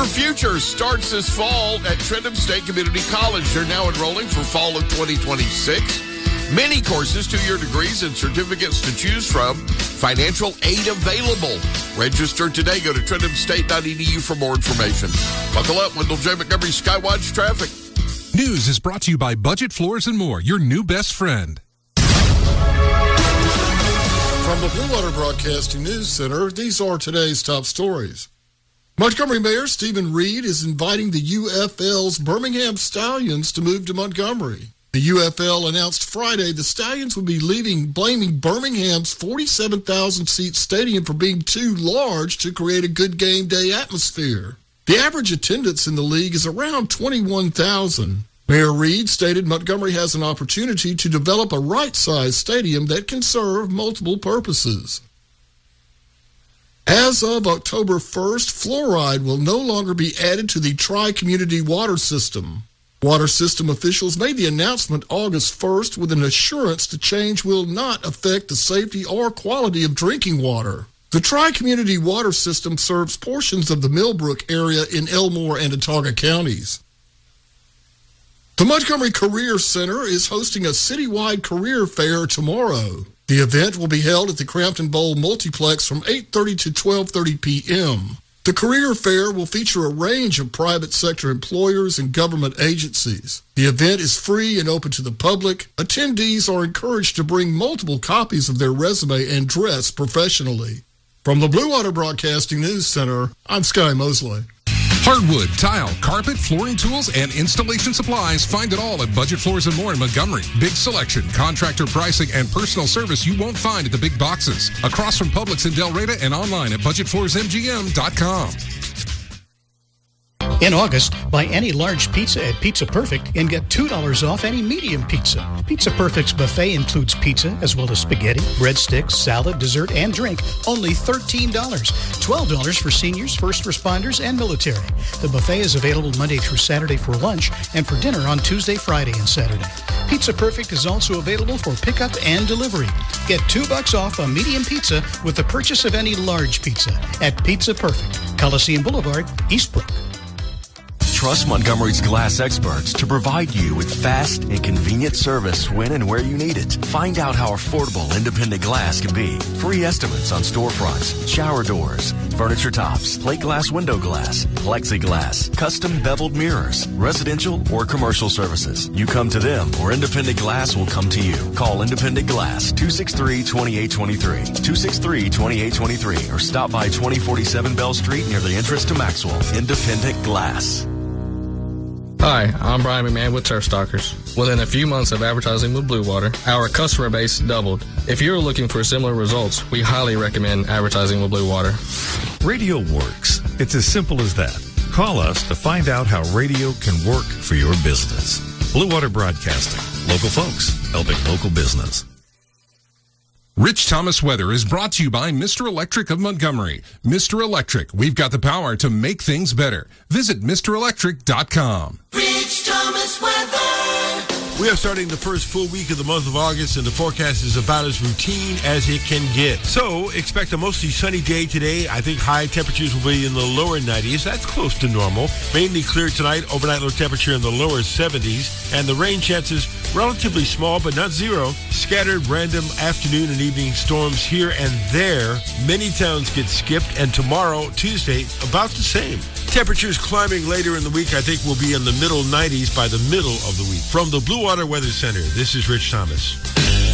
Your future starts this fall at Trentham State Community College. They're now enrolling for fall of 2026. Many courses, 2-year degrees, and certificates to choose from. Financial aid available. Register today. Go to trenthamstate.edu for more information. Buckle up. Wendell J. Montgomery, Skywatch Traffic. News is brought to you by Budget Floors and More, your new best friend. From the Blue Water Broadcasting News Center, these are today's top stories. Montgomery Mayor Stephen Reed is inviting the UFL's Birmingham Stallions to move to Montgomery. The UFL announced Friday the Stallions would be leaving, blaming Birmingham's 47,000-seat stadium for being too large to create a good game day atmosphere. The average attendance in the league is around 21,000. Mayor Reed stated Montgomery has an opportunity to develop a right-sized stadium that can serve multiple purposes. As of October 1st, fluoride will no longer be added to the Tri-Community Water System. Water system officials made the announcement August 1st with an assurance the change will not affect the safety or quality of drinking water. The Tri-Community Water System serves portions of the Millbrook area in Elmore and Autauga counties. The Montgomery Career Center is hosting a citywide career fair tomorrow. The event will be held at the Crampton Bowl Multiplex from 8:30 to 12:30 p.m. The career fair will feature a range of private sector employers and government agencies. The event is free and open to the public. Attendees are encouraged to bring multiple copies of their resume and dress professionally. From the Blue Water Broadcasting News Center, I'm Sky Mosley. Hardwood, tile, carpet, flooring tools, and installation supplies. Find it all at Budget Floors and More in Montgomery. Big selection, contractor pricing, and personal service you won't find at the big boxes. Across from Publix in Del Reyta and online at budgetfloorsmgm.com. In August, buy any large pizza at Pizza Perfect and get $2 off any medium pizza. Pizza Perfect's buffet includes pizza as well as spaghetti, breadsticks, salad, dessert, and drink. Only $13. $12 for seniors, first responders, and military. The buffet is available Monday through Saturday for lunch and for dinner on Tuesday, Friday, and Saturday. Pizza Perfect is also available for pickup and delivery. Get $2 off a medium pizza with the purchase of any large pizza at Pizza Perfect, Coliseum Boulevard, Eastbrook. Trust Montgomery's glass experts to provide you with fast and convenient service when and where you need it. Find out how affordable independent glass can be. Free estimates on storefronts, shower doors, furniture tops, plate glass window glass, plexiglass, custom beveled mirrors, residential or commercial services. You come to them or Independent Glass will come to you. Call Independent Glass 263-2823, 263-2823, or stop by 2047 Bell Street near the entrance to Maxwell. Independent Glass. Hi, I'm Brian McMahon with Turf Stalkers. Within a few months of advertising with Blue Water, our customer base doubled. If you're looking for similar results, we highly recommend advertising with Blue Water. Radio works. It's as simple as that. Call us to find out how radio can work for your business. Blue Water Broadcasting. Local folks helping local business. Rich Thomas weather is brought to you by Mr. Electric of Montgomery. Mr. Electric, we've got the power to make things better. Visit MrElectric.com. Rich Thomas weather. We are starting the first full week of the month of August, and the forecast is about as routine as it can get. So, expect a mostly sunny day today. I think high temperatures will be in the lower 90s. That's close to normal. Mainly clear tonight. Overnight low temperature in the lower 70s. And the rain chances relatively small, but not zero. Scattered random afternoon and evening storms here and there. Many towns get skipped, and tomorrow, Tuesday, about the same. Temperatures climbing later in the week, I think will be in the middle 90s by the middle of the week. From the Blue Water Weather Center, this is Rich Thomas.